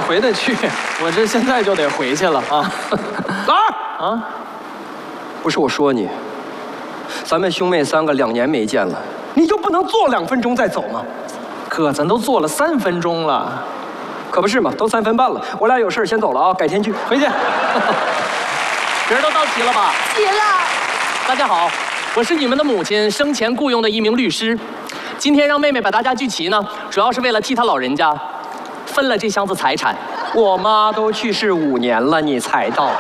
回得去，我这现在就得回去了啊！ 老二啊，不是我说你，咱们兄妹3个2年没见了，你就不能坐2分钟再走吗？ 哥，咱都坐了3分钟了， 可不是嘛，都3分半了。我俩有事先走了啊，改天聚， 回去。 人都到齐了吧？ 齐了。 大家好，我是你们的母亲生前雇佣的一名律师，今天让妹妹把大家聚齐呢，主要是为了替她老人家分了这箱子财产。 我妈都去世5年了，你才到。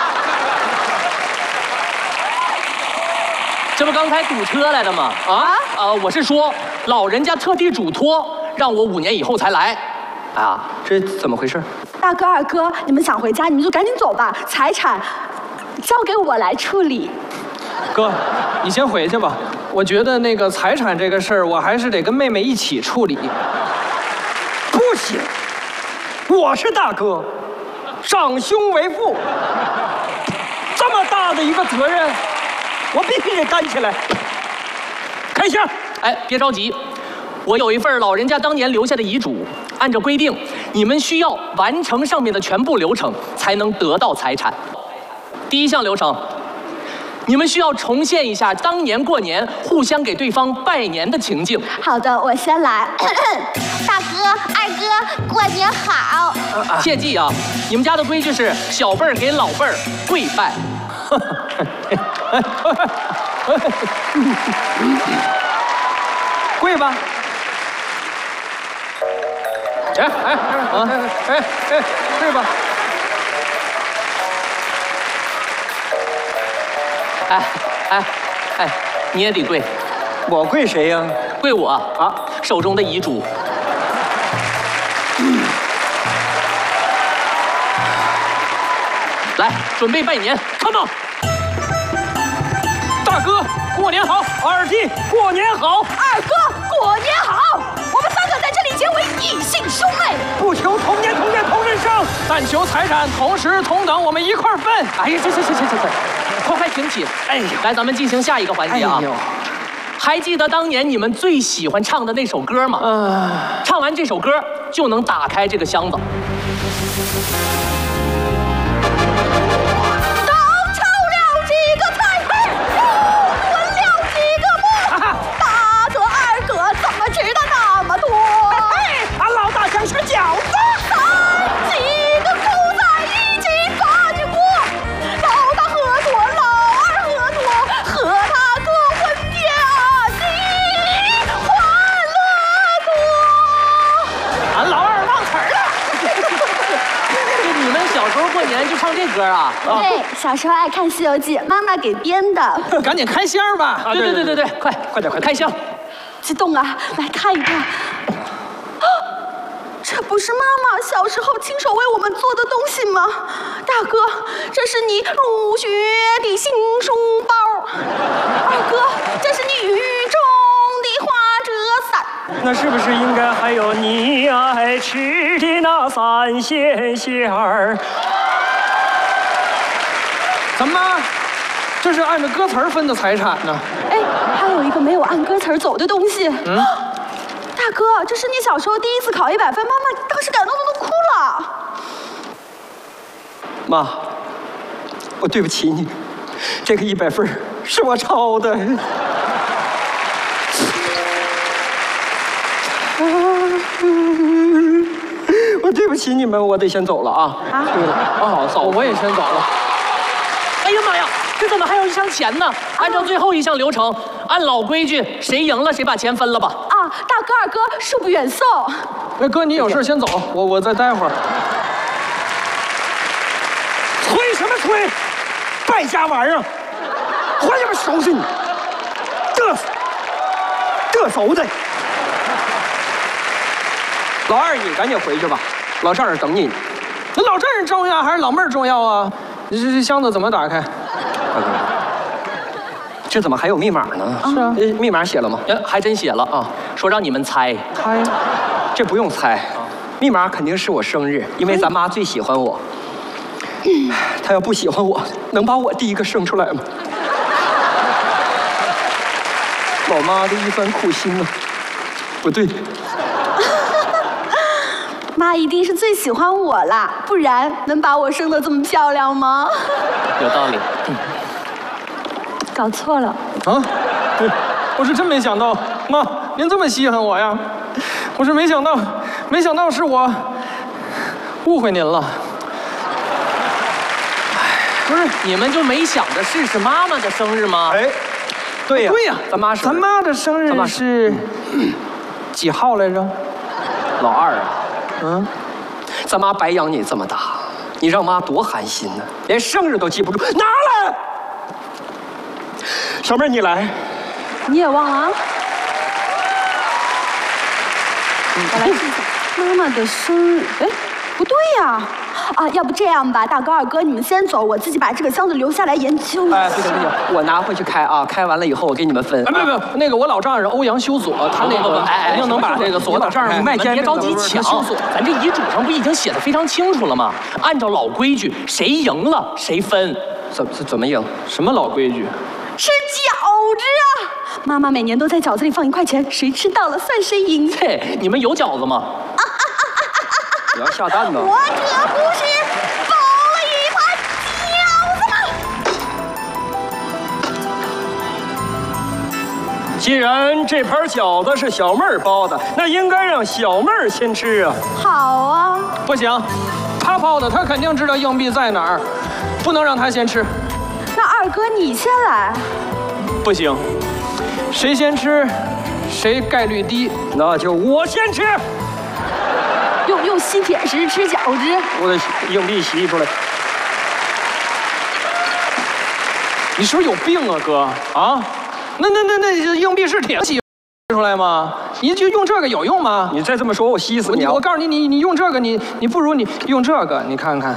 这不刚才堵车来的吗？我是说老人家特地嘱托让我5年以后才来。啊， 这怎么回事？ 大哥二哥，你们想回家，你们就赶紧走吧，财产交给我来处理。 哥，你先回去吧。我觉得那个财产这个事儿，我还是得跟妹妹一起处理。 不行，我是大哥，长兄为父，这么大的一个责任，我必须得担起来。开箱。 哎，别着急，我有一份老人家当年留下的遗嘱，按照规定，你们需要完成上面的全部流程，才能得到财产。第1项流程，你们需要重现一下当年过年互相给对方拜年的情景。 好的，我先来。大哥、二哥，过年好！ 切记啊，你们家的规矩是小辈儿给老辈儿跪拜。 跪吧。跪吧。 你也得跪。 我跪谁呀？ 跪我啊！手中的遗嘱。来，准备拜年 ，Come on！ 大哥，过年好！二弟，过年好！ 二哥，过年好！我们3个在这里结为异姓兄妹， 不求同年同月同日生， 但求财产同时同等，我们一块儿分。 哎呀，行，快挺起！哎呀，来，咱们进行下一个环节啊。还记得当年你们最喜欢唱的那首歌吗？唱完这首歌就能打开这个箱子。 是饺子 ，3几个扣在一起把你过，老大喝多，老二喝多，和他个婚天喜，欢乐多。 俺老二忘词儿了。你们小时候过年就唱这歌啊？ 对，小时候爱看《西游记》，妈妈给编的。 赶紧开箱吧！ 对，快点开箱！ 激动啊！来看一看。这不是妈妈小时候亲手为我们做的东西吗？大哥，这是你入学的新书包。二哥，这是你雨中的花折伞。 那是不是应该还有你爱吃的那3鲜馅儿？ 怎么？这是按照歌词分的财产呢？ 哎，还有一个没有按歌词走的东西。大哥，这是你小时候第1次考100分，妈妈当时感动的都哭了。 妈，我对不起你，这个100分是我抄的。我对不起你们，我得先走了啊。 好，走，我也先走了。 哎呀妈呀，这怎么还有1箱钱呢？按照最后1项流程，按老规矩，谁赢了谁把钱分了吧。 大哥二哥，恕不远送。 那哥，你有事先走，我再待会儿。 催什么催？败家玩意儿！回去吧，收拾你！得手的。老二，你赶紧回去吧，老丈人等你。 那老丈人重要还是老妹儿重要啊？这箱子怎么打开？ 这怎么还有密码呢？ 是啊， 密码写了吗？ 还真写了啊，说让你们猜。 猜？ 这不用猜，密码肯定是我生日，因为咱妈最喜欢我。她要不喜欢我，能把我第1个生出来吗？老妈的一番苦心啊，不对。 妈一定是最喜欢我啦，不然能把我生得这么漂亮吗？ 有道理。 搞错了。 啊，我是真没想到，妈，您这么稀罕我呀？我是没想到是我误会您了。 不是，你们就没想着是妈妈的生日吗？ 哎，对呀， 对呀， 咱妈生日咱妈的生日是几号来着？ 老二啊， 嗯， 咱妈白养你这么大，你让妈多寒心呢，连生日都记不住。拿来，小妹儿你来。 你也忘了啊？我来试一下妈妈的生日。哎，不对呀。啊，要不这样吧，大哥二哥，你们先走，我自己把这个箱子留下来研究一下。 哎，不行，我拿回去开啊，开完了以后我给你们分。 哎，不，那个我老丈人欧阳修佐，他那个肯定能把这个锁到这儿。 你们别着急抢，咱这遗嘱上不已经写的非常清楚了吗？按照老规矩，谁赢了谁分。 怎么赢？ 什么老规矩？ 吃饺子啊！妈妈每年都在饺子里放1块钱，谁吃到了算谁赢。 嘿，你们有饺子吗？ 你要下蛋呢？ 我这不是包了一盘饺子吗？ 既然这盘饺子是小妹儿包的，那应该让小妹儿先吃啊。 好啊。 不行，他包的，他肯定知道硬币在哪儿，不能让他先吃。 那二哥你先来。 不行，谁先吃，谁概率低。 那就我先吃。 用吸铁石吃饺子。 我的硬币洗出来。 你是不是有病啊，哥？啊？那硬币是铁洗出来吗？你就用这个有用吗？ 你再这么说，我吸死你啊！ 我告诉你，你用这个，你不如你用这个，你看看。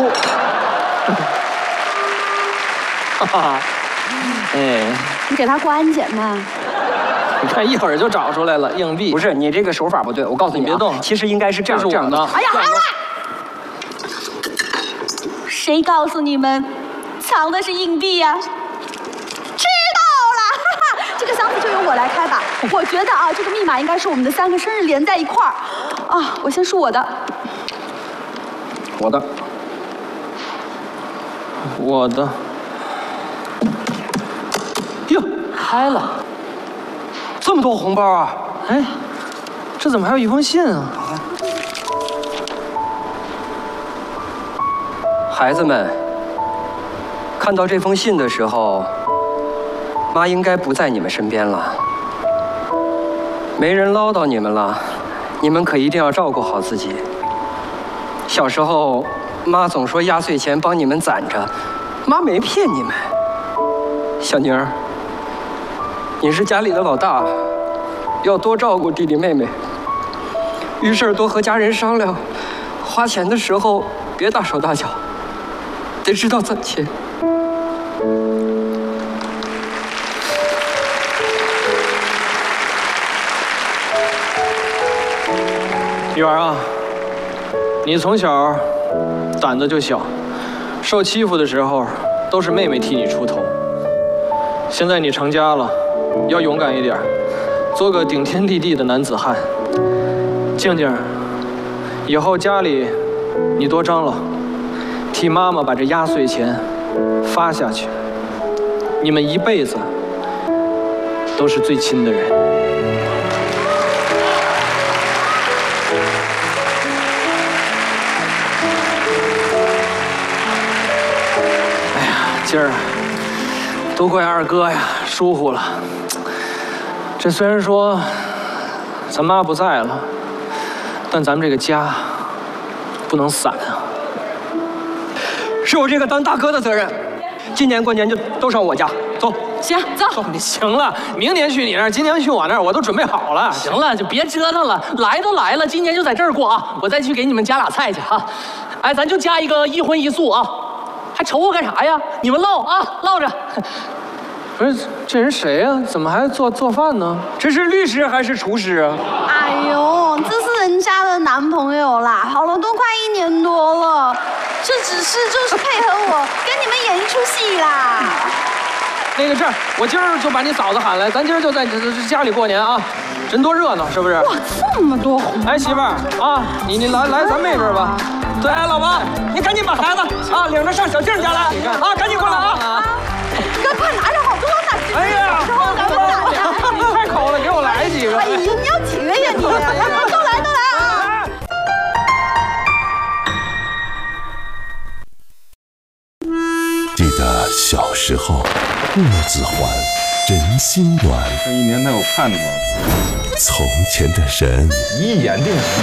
哈哈，哎， 你给他过安检吧。 你看一会儿就找出来了硬币。 不是你这个手法不对，我告诉你别动， 其实应该是这样这是我的。 哎呀，还有谁告诉你们藏的是硬币呀？知道了，哈哈，这个箱子就由我来开吧。我觉得啊，这个密码应该是我们的3个生日连在一块儿。啊，我先数我的。 我的。哟， 开了。 这么多红包啊！ 哎，这怎么还有一封信啊？ 孩子们，看到这封信的时候，妈应该不在你们身边了，没人唠叨你们了，你们可一定要照顾好自己。小时候，妈总说压岁钱帮你们攒着，妈没骗你们。小宁儿，你是家里的老大，要多照顾弟弟妹妹。遇事多和家人商量，花钱的时候别大手大脚，得知道攒钱。 玉儿啊，你从小胆子就小，受欺负的时候都是妹妹替你出头。现在你成家了，要勇敢一点，做个顶天立地的男子汉。静静，以后家里你多张罗，替妈妈把这压岁钱发下去。你们一辈子都是最亲的人。今儿都怪二哥呀，疏忽了。这虽然说咱妈不在了，但咱们这个家不能散啊。 是我这个当大哥的责任。今年过年就都上我家，走。 行，走。 你行了，明年去你那儿，今年去我那儿，我都准备好了。 行了，就别折腾了，来都来了，今年就在这儿过啊！我再去给你们加俩菜去啊。哎，咱就加一个1荤1素啊。还愁我干啥呀？你们唠啊，唠着。 不是，这人谁呀？怎么还做饭呢？ 这是律师还是厨师啊？ 哎呦，这是人家的男朋友啦，好了，都快1年多了，这只是就是配合我跟你们演一出戏啦。 那个这样，我今儿就把你嫂子喊来，咱今儿就在这家里过年啊，人多热闹，是不是？ 哇，这么多红！ 哎，媳妇儿啊，你来咱妹边吧。 对，老王，你赶紧把孩子啊领着上小静家来啊，赶紧过来啊！ 哥，快拿着好多呢！ 哎呀， 之后咱们打呀！ 你太抠了，给我来几个。 哎呀，你要节呀你！都来啊！ 记得小时候，木子环，人心暖。 这一年他有盼头。 从前的人， 一眼定情。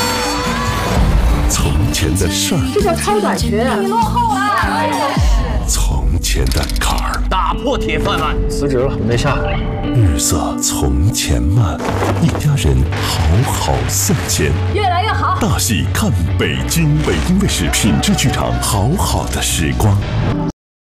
从前的事儿， 这叫超短裙，你落后了。 从前的坎儿， 打破铁饭碗。辞职了，没下来。 日色从前慢，一家人好好向前。 越来越好。 大戏看北京，北京卫视品质剧场，好好的时光。